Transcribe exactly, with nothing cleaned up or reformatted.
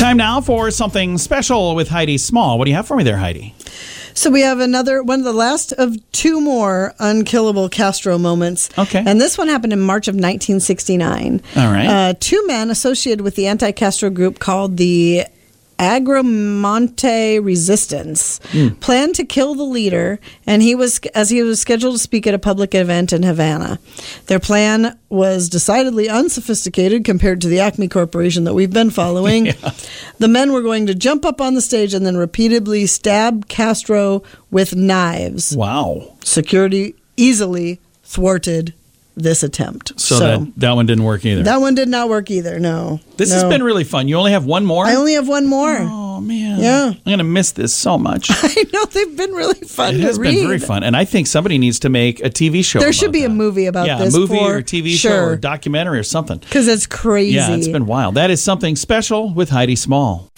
Time now for something special with Heidi Small. What do you have for me there, Heidi? So we have another, one of the last of two more unkillable Castro moments. Okay. And this one happened in March of nineteen sixty-nine. All right. Uh, two men associated with the anti-Castro group called the Agramonte Resistance mm. planned to kill the leader, and he was as he was scheduled to speak at a public event in Havana. Their plan was decidedly unsophisticated compared to the Acme Corporation that we've been following. yeah. The men were going to jump up on the stage and then repeatedly stab Castro with knives. Wow. Security easily thwarted this attempt. So, so that, that one didn't work either. That one did not work either, no. This no. has been really fun. You only have one more? I only have one more. Oh, man. Yeah. I'm going to miss this so much. I know. They've been really fun it to has read. been very fun. And I think somebody needs to make a T V show There should be that. a movie about yeah, this. Yeah, a movie for or T V sure. show or documentary or something. Because it's crazy. Yeah, it's been wild. That is something special with Heidi Small.